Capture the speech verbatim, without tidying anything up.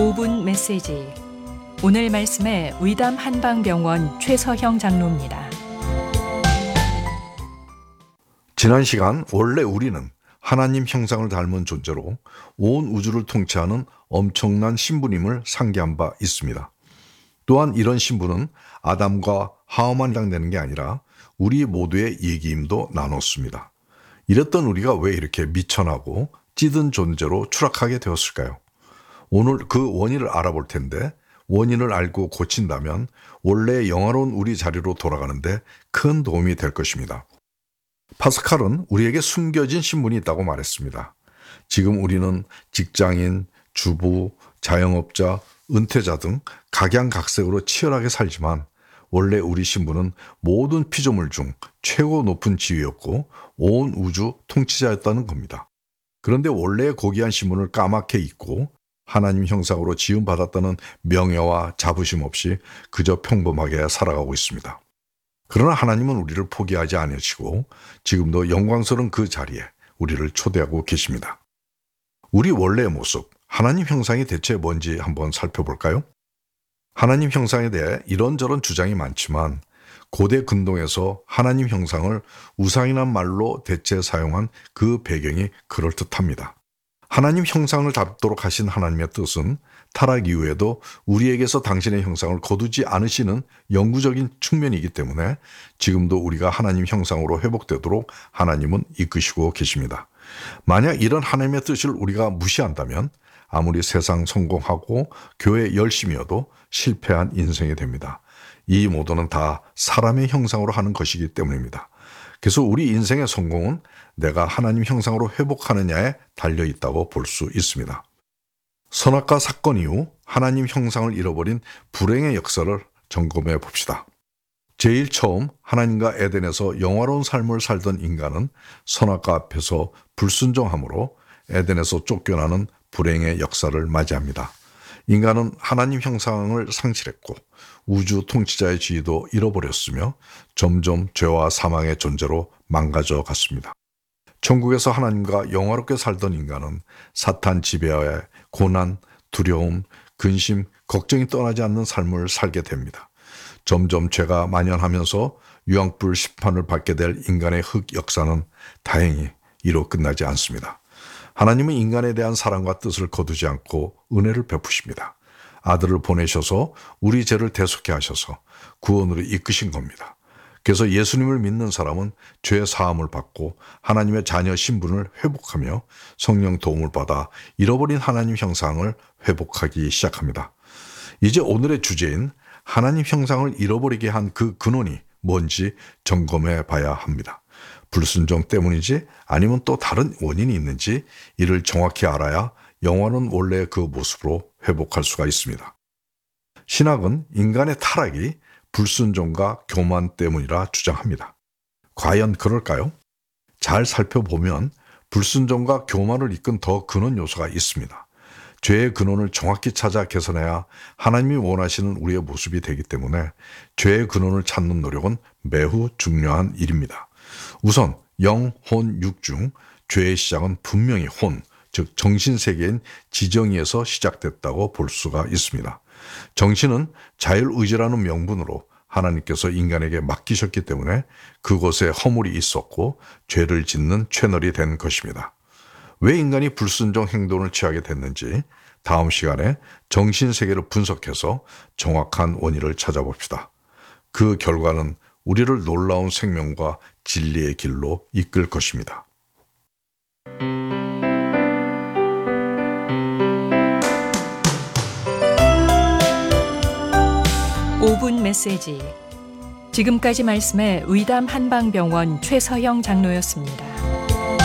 오 분 메시지. 오늘 말씀의 의담 한방병원 최서형 장로입니다. 지난 시간 원래 우리는 하나님 형상을 닮은 존재로 온 우주를 통치하는 엄청난 신부님을 상기한 바 있습니다. 또한 이런 신부는 아담과 하와만 해당되는 게 아니라 우리 모두의 얘기임도 나눴습니다. 이랬던 우리가 왜 이렇게 미천하고 찌든 존재로 추락하게 되었을까요? 오늘 그 원인을 알아볼 텐데, 원인을 알고 고친다면 원래 영화로운 우리 자리로 돌아가는데 큰 도움이 될 것입니다. 파스칼은 우리에게 숨겨진 신분이 있다고 말했습니다. 지금 우리는 직장인, 주부, 자영업자, 은퇴자 등 각양각색으로 치열하게 살지만 원래 우리 신분은 모든 피조물 중 최고 높은 지위였고 온 우주 통치자였다는 겁니다. 그런데 원래의 고귀한 신분을 까맣게 잊고 하나님 형상으로 지음받았다는 명예와 자부심 없이 그저 평범하게 살아가고 있습니다. 그러나 하나님은 우리를 포기하지 않으시고 지금도 영광스러운 그 자리에 우리를 초대하고 계십니다. 우리 원래의 모습, 하나님 형상이 대체 뭔지 한번 살펴볼까요? 하나님 형상에 대해 이런저런 주장이 많지만 고대 근동에서 하나님 형상을 우상이란 말로 대체 사용한 그 배경이 그럴듯합니다. 하나님 형상을 닮도록 하신 하나님의 뜻은 타락 이후에도 우리에게서 당신의 형상을 거두지 않으시는 영구적인 측면이기 때문에 지금도 우리가 하나님 형상으로 회복되도록 하나님은 이끄시고 계십니다. 만약 이런 하나님의 뜻을 우리가 무시한다면 아무리 세상 성공하고 교회 열심이어도 실패한 인생이 됩니다. 이 모두는 다 사람의 형상으로 하는 것이기 때문입니다. 그래서 우리 인생의 성공은 내가 하나님 형상으로 회복하느냐에 달려있다고 볼 수 있습니다. 선악과 사건 이후 하나님 형상을 잃어버린 불행의 역사를 점검해 봅시다. 제일 처음 하나님과 에덴에서 영화로운 삶을 살던 인간은 선악과 앞에서 불순종함으로 에덴에서 쫓겨나는 불행의 역사를 맞이합니다. 인간은 하나님 형상을 상실했고 우주 통치자의 지위도 잃어버렸으며 점점 죄와 사망의 존재로 망가져 갔습니다. 천국에서 하나님과 영화롭게 살던 인간은 사탄 지배하에 고난, 두려움, 근심, 걱정이 떠나지 않는 삶을 살게 됩니다. 점점 죄가 만연하면서 유황불 심판을 받게 될 인간의 흑 역사는 다행히 이로 끝나지 않습니다. 하나님은 인간에 대한 사랑과 뜻을 거두지 않고 은혜를 베푸십니다. 아들을 보내셔서 우리 죄를 대속케 하셔서 구원으로 이끄신 겁니다. 그래서 예수님을 믿는 사람은 죄 사함을 받고 하나님의 자녀 신분을 회복하며 성령 도움을 받아 잃어버린 하나님 형상을 회복하기 시작합니다. 이제 오늘의 주제인 하나님 형상을 잃어버리게 한 그 근원이 뭔지 점검해 봐야 합니다. 불순종 때문인지 아니면 또 다른 원인이 있는지 이를 정확히 알아야 영원한 원래의 그 모습으로 회복할 수가 있습니다. 신학은 인간의 타락이 불순종과 교만 때문이라 주장합니다. 과연 그럴까요? 잘 살펴보면 불순종과 교만을 이끈 더 근원 요소가 있습니다. 죄의 근원을 정확히 찾아 개선해야 하나님이 원하시는 우리의 모습이 되기 때문에 죄의 근원을 찾는 노력은 매우 중요한 일입니다. 우선 영, 혼, 육 중 죄의 시작은 분명히 혼, 즉 정신세계인 지정의에서 시작됐다고 볼 수가 있습니다. 정신은 자율의지라는 명분으로 하나님께서 인간에게 맡기셨기 때문에 그곳에 허물이 있었고 죄를 짓는 채널이 된 것입니다. 왜 인간이 불순종 행동을 취하게 됐는지 다음 시간에 정신세계를 분석해서 정확한 원인을 찾아봅시다. 그 결과는 우리를 놀라운 생명과 진리의 길로 이끌 것입니다. 오 분 메시지. 지금까지 말씀의 의담 한방병원 최서형 장로였습니다.